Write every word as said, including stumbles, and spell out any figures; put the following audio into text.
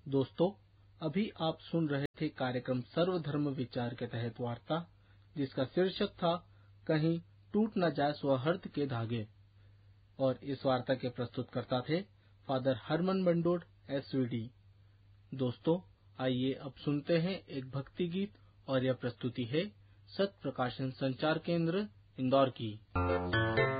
दोस्तों, अभी आप सुन रहे थे कार्यक्रम सर्वधर्म विचार के तहत वार्ता, जिसका शीर्षक था कहीं टूट न जाए स्वहर्त के धागे। और इस वार्ता के प्रस्तुतकर्ता थे फादर हरमन बंडोड एसवीडी। दोस्तों, आइए अब सुनते हैं एक भक्ति गीत, और यह प्रस्तुति है सत्य प्रकाशन संचार केंद्र इंदौर की।